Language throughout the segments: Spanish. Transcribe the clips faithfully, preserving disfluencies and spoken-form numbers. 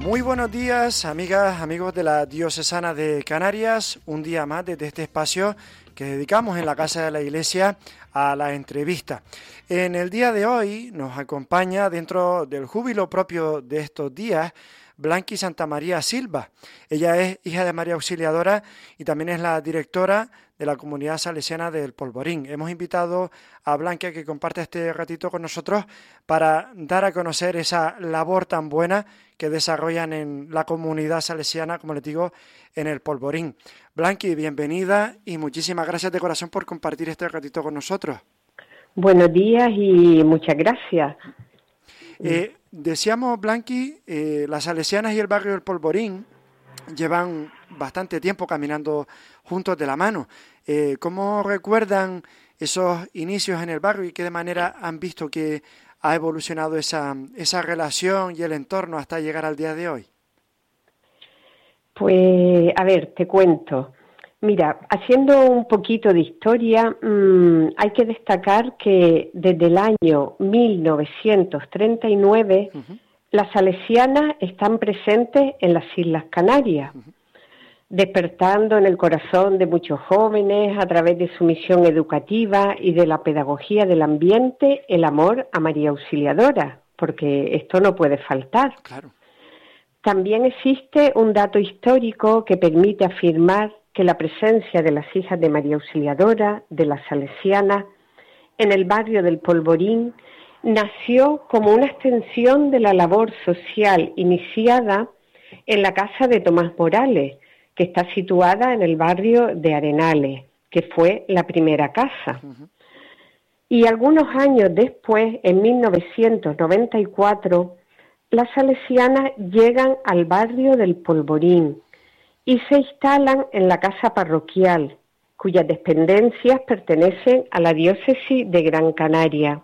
Muy buenos días, amigas, amigos de la Diocesana de Canarias. Un día más desde este espacio que dedicamos en la Casa de la Iglesia a la entrevista. En el día de hoy nos acompaña, dentro del júbilo propio de estos días, Blanqui Santamaría Silva. Ella es hija de María Auxiliadora y también es la directora de la comunidad salesiana del Polvorín. Hemos invitado a Blanqui a que comparte este ratito con nosotros para dar a conocer esa labor tan buena que desarrollan en la comunidad salesiana, como les digo, en el Polvorín. Blanqui, bienvenida y muchísimas gracias de corazón por compartir este ratito con nosotros. Buenos días y muchas gracias. Eh, decíamos, Blanqui, eh, las salesianas y el barrio del Polvorín llevan bastante tiempo caminando juntos de la mano. Eh, ¿Cómo recuerdan esos inicios en el barrio y qué de manera han visto que ha evolucionado esa, esa relación y el entorno hasta llegar al día de hoy? Pues, a ver, te cuento. Mira, haciendo un poquito de historia, mmm, hay que destacar que desde el año mil novecientos treinta y nueve uh-huh. las salesianas están presentes en las Islas Canarias, uh-huh. despertando en el corazón de muchos jóvenes a través de su misión educativa y de la pedagogía del ambiente, el amor a María Auxiliadora, porque esto no puede faltar. Claro. También existe un dato histórico que permite afirmar que la presencia de las hijas de María Auxiliadora, de las salesianas, en el barrio del Polvorín, nació como una extensión de la labor social iniciada en la casa de Tomás Morales, que está situada en el barrio de Arenales, que fue la primera casa. Uh-huh. Y algunos años después, en mil novecientos noventa y cuatro, las salesianas llegan al barrio del Polvorín y se instalan en la casa parroquial, cuyas dependencias pertenecen a la diócesis de Gran Canaria.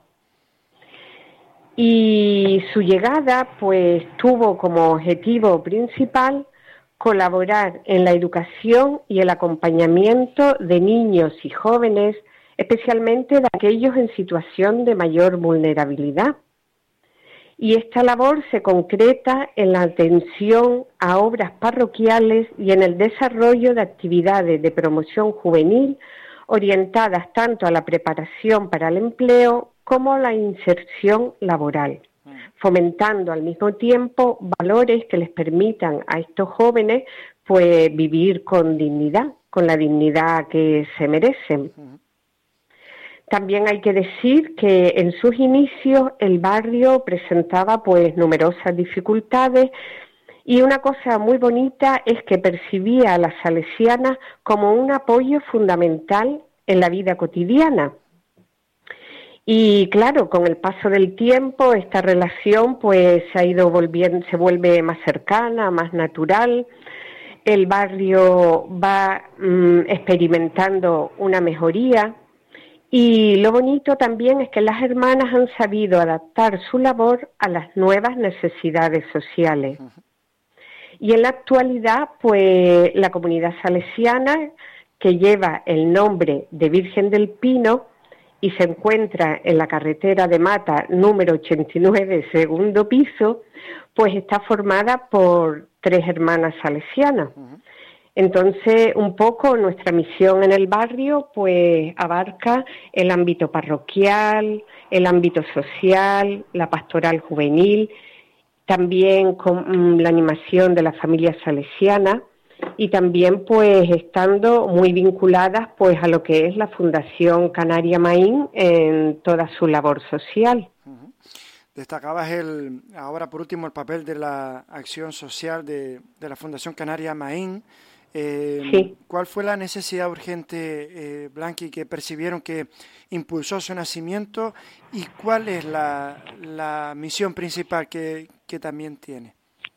Y su llegada, pues, tuvo como objetivo principal colaborar en la educación y el acompañamiento de niños y jóvenes, especialmente de aquellos en situación de mayor vulnerabilidad. Y esta labor se concreta en la atención a obras parroquiales y en el desarrollo de actividades de promoción juvenil orientadas tanto a la preparación para el empleo como a la inserción laboral, fomentando al mismo tiempo valores que les permitan a estos jóvenes pues vivir con dignidad, con la dignidad que se merecen. También hay que decir que en sus inicios el barrio presentaba pues numerosas dificultades y una cosa muy bonita es que percibía a las salesianas como un apoyo fundamental en la vida cotidiana. Y claro, con el paso del tiempo esta relación pues se ha ido volviendo, se vuelve más cercana, más natural. El barrio va mmm, experimentando una mejoría. Y lo bonito también es que las hermanas han sabido adaptar su labor a las nuevas necesidades sociales. Uh-huh. Y en la actualidad, pues, la comunidad salesiana, que lleva el nombre de Virgen del Pino y se encuentra en la carretera de Mata número ochenta y nueve, segundo piso, pues está formada por tres hermanas salesianas. Uh-huh. Entonces, un poco nuestra misión en el barrio pues abarca el ámbito parroquial, el ámbito social, la pastoral juvenil, también con la animación de la familia salesiana y también pues estando muy vinculadas pues a lo que es la Fundación Canaria Maín en toda su labor social. Uh-huh. Destacabas el, ahora por último, el papel de la acción social de, de la Fundación Canaria Maín. Eh, sí. ¿Cuál fue la necesidad urgente, eh, Blanqui, que percibieron que impulsó su nacimiento y cuál es la, la misión principal que, que también tiene?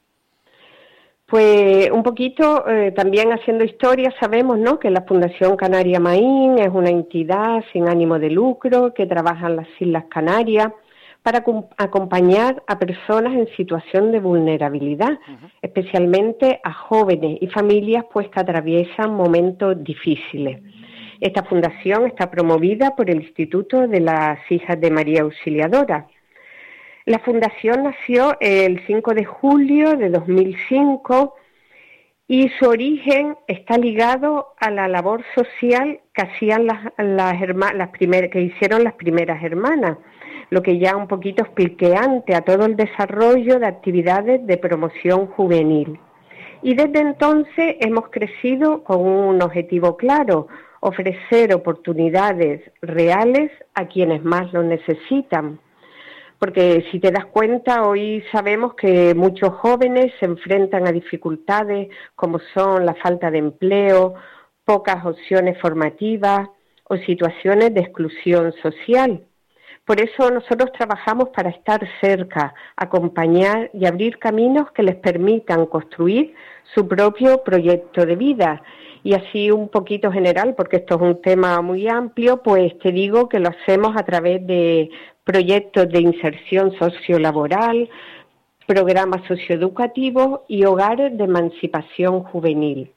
Pues un poquito, eh, también haciendo historia, sabemos, ¿no?, que la Fundación Canaria Maín es una entidad sin ánimo de lucro que trabaja en las Islas Canarias para acompañar a personas en situación de vulnerabilidad, uh-huh. especialmente a jóvenes y familias pues que atraviesan momentos difíciles. Esta fundación está promovida por el Instituto de las Hijas de María Auxiliadora. La fundación nació el cinco de julio de dos mil cinco y su origen está ligado a la labor social que hacían las, las, las primeras, que hicieron las primeras hermanas, lo que ya un poquito expliqué antes, a todo el desarrollo de actividades de promoción juvenil. Y desde entonces hemos crecido con un objetivo claro: ofrecer oportunidades reales a quienes más lo necesitan. Porque si te das cuenta, hoy sabemos que muchos jóvenes se enfrentan a dificultades como son la falta de empleo, pocas opciones formativas o situaciones de exclusión social. Por eso nosotros trabajamos para estar cerca, acompañar y abrir caminos que les permitan construir su propio proyecto de vida. Y así un poquito general, porque esto es un tema muy amplio, pues te digo que lo hacemos a través de proyectos de inserción sociolaboral, programas socioeducativos y hogares de emancipación juvenil.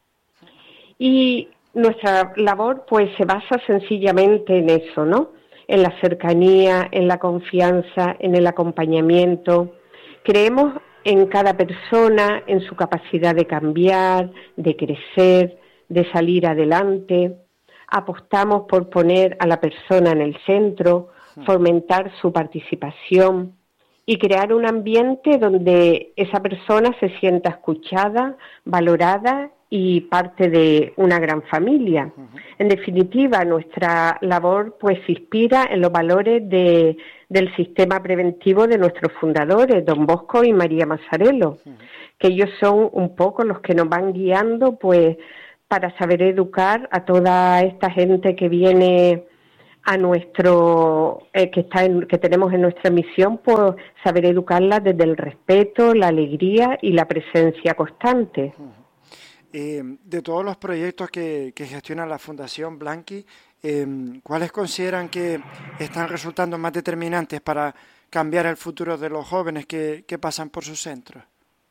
Y nuestra labor pues se basa sencillamente en eso, ¿no? En la cercanía, en la confianza, en el acompañamiento. Creemos en cada persona, en su capacidad de cambiar, de crecer, de salir adelante. Apostamos por poner a la persona en el centro, fomentar su participación y crear un ambiente donde esa persona se sienta escuchada, valorada y parte de una gran familia. Uh-huh. En definitiva, nuestra labor pues se inspira en los valores de, del sistema preventivo de nuestros fundadores, Don Bosco y María Mazzarello, uh-huh. que ellos son un poco los que nos van guiando pues para saber educar a toda esta gente que viene a nuestro eh, que está en, que tenemos en nuestra misión, por saber educarla desde el respeto, la alegría y la presencia constante. Uh-huh. Eh, de todos los proyectos que, que gestiona la Fundación Blanqui, eh, ¿cuáles consideran que están resultando más determinantes para cambiar el futuro de los jóvenes que, que pasan por sus centros?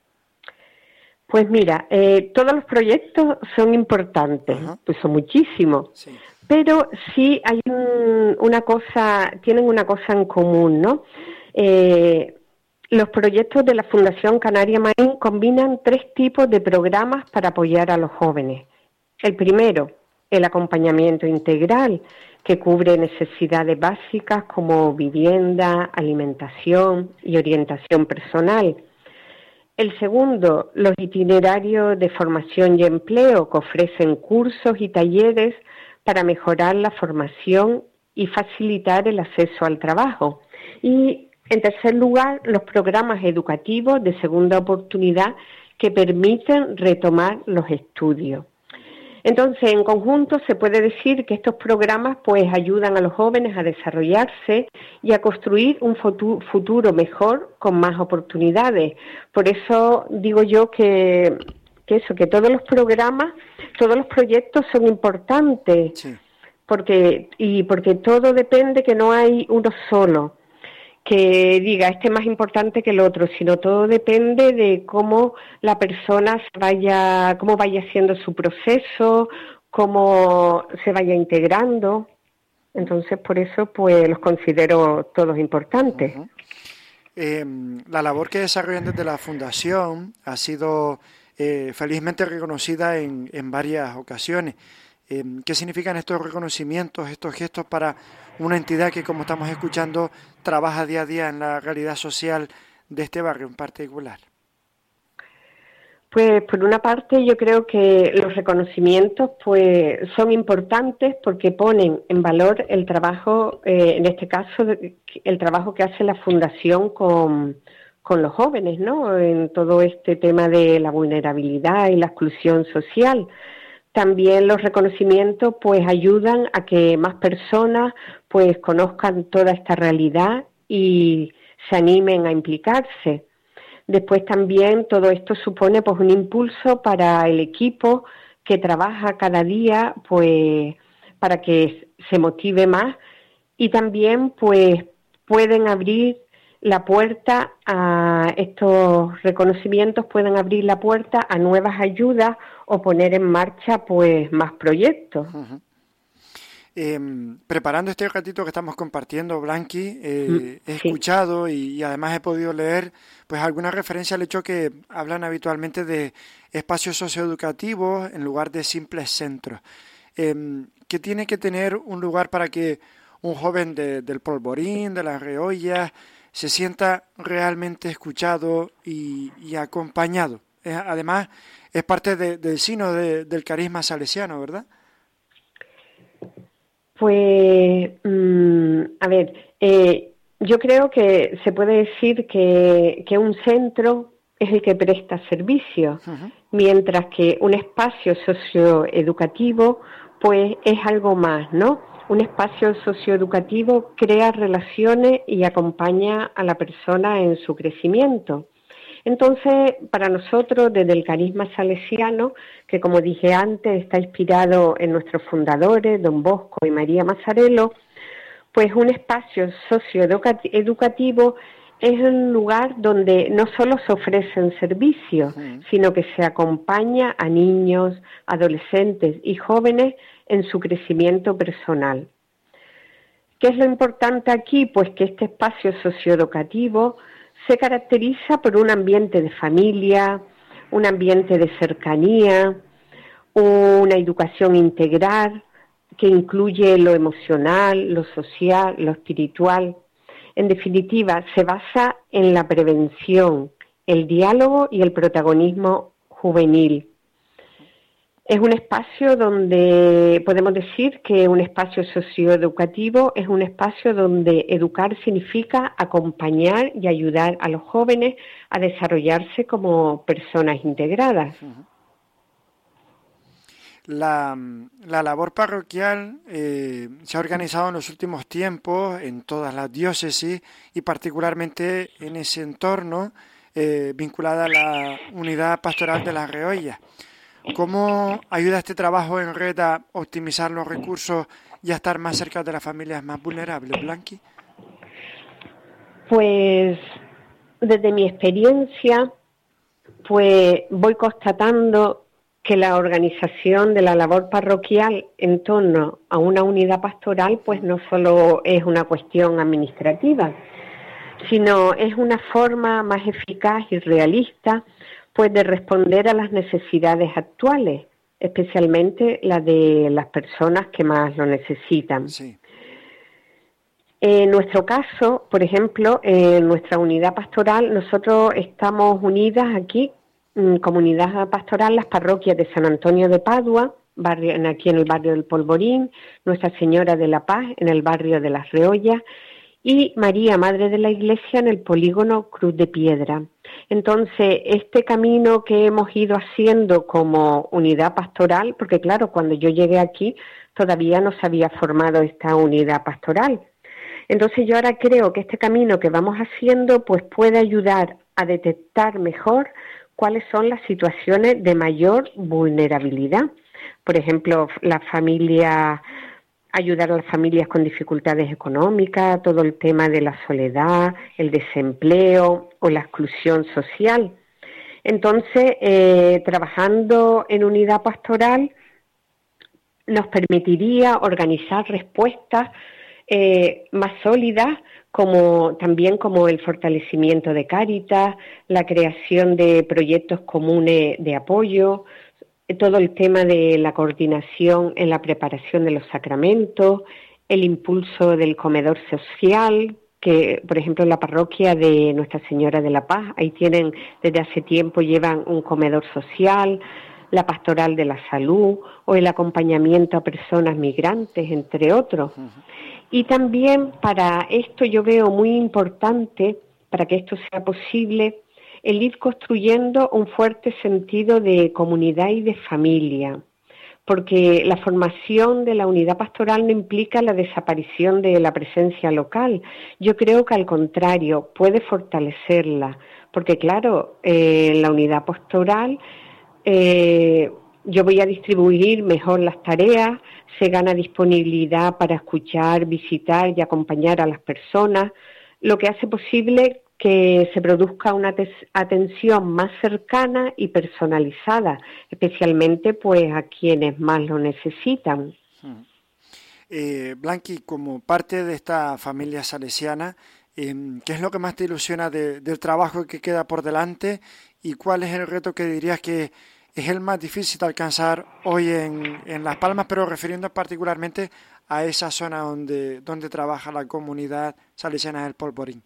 Pues mira, eh, todos los proyectos son importantes, uh-huh. pues son muchísimos, sí. Pero sí hay un, una cosa, tienen una cosa en común, ¿no? Eh, Los proyectos de la Fundación Canaria Maíz combinan tres tipos de programas para apoyar a los jóvenes. El primero, el acompañamiento integral, que cubre necesidades básicas como vivienda, alimentación y orientación personal. El segundo, los itinerarios de formación y empleo, que ofrecen cursos y talleres para mejorar la formación y facilitar el acceso al trabajo. Y en tercer lugar, los programas educativos de segunda oportunidad que permiten retomar los estudios. Entonces, en conjunto se puede decir que estos programas pues ayudan a los jóvenes a desarrollarse y a construir un futuro mejor con más oportunidades. Por eso digo yo que, que eso, que todos los programas, todos los proyectos son importantes, sí. porque y porque todo depende, que no hay uno solo que diga este es más importante que el otro, sino todo depende de cómo la persona vaya, cómo vaya haciendo su proceso, cómo se vaya integrando. Entonces, por eso, pues los considero todos importantes. Uh-huh. Eh, la labor que desarrollan desde la Fundación ha sido eh, felizmente reconocida en, en varias ocasiones. Eh, ¿Qué significan estos reconocimientos, estos gestos para una entidad que, como estamos escuchando, trabaja día a día en la realidad social de este barrio en particular? Pues por una parte yo creo que los reconocimientos pues son importantes porque ponen en valor el trabajo, eh, en este caso el trabajo que hace la Fundación con, con los jóvenes, ¿no? En todo este tema de la vulnerabilidad y la exclusión social. También los reconocimientos pues ayudan a que más personas pues conozcan toda esta realidad y se animen a implicarse. Después también todo esto supone pues un impulso para el equipo que trabaja cada día pues para que se motive más y también pues pueden abrir la puerta a estos reconocimientos, pueden abrir la puerta a nuevas ayudas o poner en marcha pues más proyectos. Uh-huh. Eh, preparando este ratito que estamos compartiendo, Blanqui, eh, Mm, he sí. escuchado y, y además he podido leer pues alguna referencia al hecho que hablan habitualmente de espacios socioeducativos en lugar de simples centros. Eh, ¿Qué tiene que tener un lugar para que un joven de- del Polvorín, de las Reollas, se sienta realmente escuchado y, y acompañado? Es- además, es parte de- del sino de- del carisma salesiano, ¿verdad? Pues, mm, a ver, eh, yo creo que se puede decir que, que un centro es el que presta servicio, Ujú. mientras que un espacio socioeducativo, pues es algo más, ¿no? Un espacio socioeducativo crea relaciones y acompaña a la persona en su crecimiento. Entonces, para nosotros, desde el carisma salesiano, que como dije antes, está inspirado en nuestros fundadores, don Bosco y María Mazzarello, pues un espacio socioeducativo es un lugar donde no solo se ofrecen servicios, Ujú. sino que se acompaña a niños, adolescentes y jóvenes en su crecimiento personal. ¿Qué es lo importante aquí? Pues que este espacio socioeducativo se caracteriza por un ambiente de familia, un ambiente de cercanía, una educación integral que incluye lo emocional, lo social, lo espiritual. En definitiva, se basa en la prevención, el diálogo y el protagonismo juvenil. Es un espacio donde podemos decir que un espacio socioeducativo es un espacio donde educar significa acompañar y ayudar a los jóvenes a desarrollarse como personas integradas. La, la labor parroquial eh, se ha organizado en los últimos tiempos en todas las diócesis y particularmente en ese entorno eh, vinculada a la unidad pastoral de las Reollas. ¿Cómo ayuda este trabajo en red a optimizar los recursos y a estar más cerca de las familias más vulnerables, Blanqui? Pues desde mi experiencia, pues voy constatando que la organización de la labor parroquial en torno a una unidad pastoral, pues no solo es una cuestión administrativa, sino es una forma más eficaz y realista, pues de responder a las necesidades actuales, especialmente las de las personas que más lo necesitan. Sí. En nuestro caso, por ejemplo, en nuestra unidad pastoral, nosotros estamos unidas aquí, en comunidad pastoral, las parroquias de San Antonio de Padua, barrio, aquí en el barrio del Polvorín, Nuestra Señora de la Paz, en el barrio de Las Reollas, y María, Madre de la Iglesia, en el polígono Cruz de Piedra. Entonces, este camino que hemos ido haciendo como unidad pastoral, porque claro, cuando yo llegué aquí todavía no se había formado esta unidad pastoral. Entonces yo ahora creo que este camino que vamos haciendo pues puede ayudar a detectar mejor cuáles son las situaciones de mayor vulnerabilidad. Por ejemplo, las familias, ayudar a las familias con dificultades económicas, todo el tema de la soledad, el desempleo o la exclusión social. Entonces, eh, trabajando en unidad pastoral nos permitiría organizar respuestas eh, más sólidas, como también como el fortalecimiento de Cáritas, la creación de proyectos comunes de apoyo, todo el tema de la coordinación en la preparación de los sacramentos, el impulso del comedor social, que por ejemplo en la parroquia de Nuestra Señora de la Paz, ahí tienen, desde hace tiempo llevan un comedor social, la pastoral de la salud o el acompañamiento a personas migrantes, entre otros. Y también para esto yo veo muy importante, para que esto sea posible, el ir construyendo un fuerte sentido de comunidad y de familia, porque la formación de la unidad pastoral no implica la desaparición de la presencia local. Yo creo que al contrario, puede fortalecerla, porque claro, eh, en la unidad pastoral eh, yo voy a distribuir mejor las tareas, se gana disponibilidad para escuchar, visitar y acompañar a las personas, lo que hace posible que se produzca una atención más cercana y personalizada, especialmente pues a quienes más lo necesitan. Eh, Blanqui, como parte de esta familia salesiana, eh, ¿qué es lo que más te ilusiona de, del trabajo que queda por delante y cuál es el reto que dirías que es el más difícil de alcanzar hoy en, en Las Palmas, pero refiriendo particularmente a esa zona donde, donde trabaja la comunidad salesiana del Polvorín?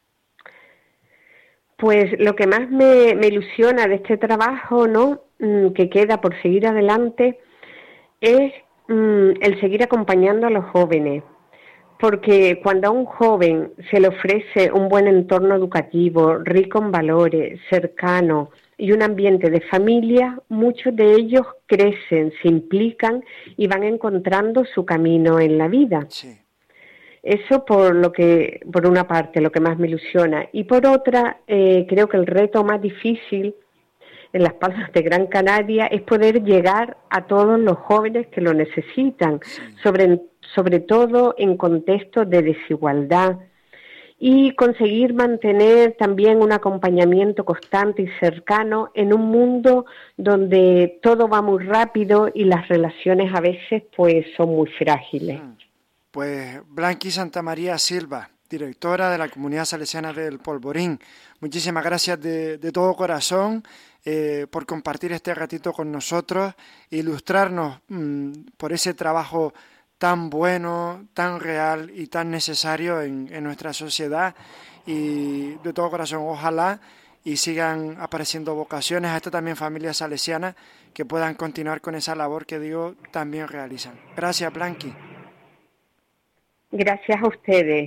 Pues lo que más me, me ilusiona de este trabajo, ¿no?, que queda por seguir adelante, es mm, el seguir acompañando a los jóvenes, porque cuando a un joven se le ofrece un buen entorno educativo, rico en valores, cercano y un ambiente de familia, muchos de ellos crecen, se implican y van encontrando su camino en la vida. Sí. Eso por lo que, por una parte, lo que más me ilusiona. Y por otra, eh, creo que el reto más difícil en Las Palmas de Gran Canaria es poder llegar a todos los jóvenes que lo necesitan, Sí. sobre, sobre todo en contextos de desigualdad, y conseguir mantener también un acompañamiento constante y cercano en un mundo donde todo va muy rápido y las relaciones a veces pues son muy frágiles. Hmm. Pues Blanqui Santamaría Silva, directora de la Comunidad Salesiana del Polvorín, muchísimas gracias de, de todo corazón eh, por compartir este ratito con nosotros, ilustrarnos mmm, por ese trabajo tan bueno, tan real y tan necesario en, en nuestra sociedad, y de todo corazón ojalá y sigan apareciendo vocaciones a esta también familia salesiana que puedan continuar con esa labor que digo también realizan. Gracias, Blanqui. Gracias a ustedes.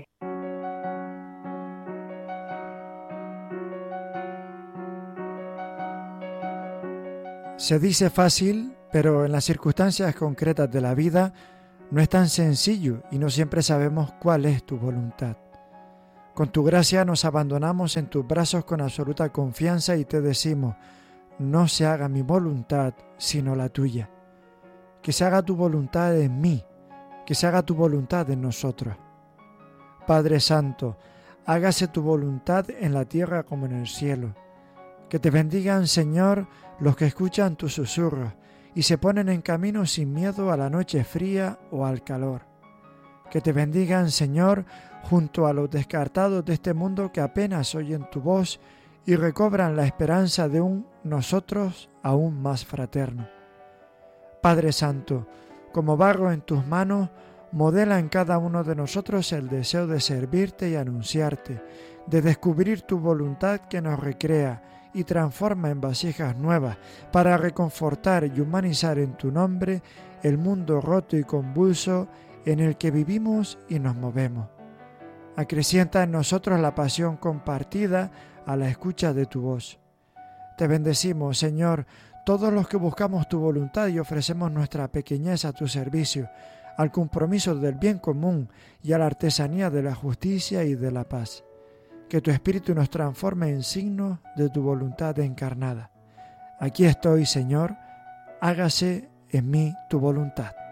Se dice fácil, pero en las circunstancias concretas de la vida no es tan sencillo y no siempre sabemos cuál es tu voluntad. Con tu gracia nos abandonamos en tus brazos con absoluta confianza y te decimos: no se haga mi voluntad, sino la tuya. Que se haga tu voluntad en mí, que se haga tu voluntad en nosotros. Padre Santo, hágase tu voluntad en la tierra como en el cielo. Que te bendigan, Señor, los que escuchan tus susurros y se ponen en camino sin miedo a la noche fría o al calor. Que te bendigan, Señor, junto a los descartados de este mundo que apenas oyen tu voz y recobran la esperanza de un nosotros aún más fraterno. Padre Santo, como barro en tus manos, modela en cada uno de nosotros el deseo de servirte y anunciarte, de descubrir tu voluntad que nos recrea y transforma en vasijas nuevas para reconfortar y humanizar en tu nombre el mundo roto y convulso en el que vivimos y nos movemos. Acrecienta en nosotros la pasión compartida a la escucha de tu voz. Te bendecimos, Señor, todos los que buscamos tu voluntad y ofrecemos nuestra pequeñez a tu servicio, al compromiso del bien común y a la artesanía de la justicia y de la paz. Que tu Espíritu nos transforme en signo de tu voluntad encarnada. Aquí estoy, Señor, hágase en mí tu voluntad.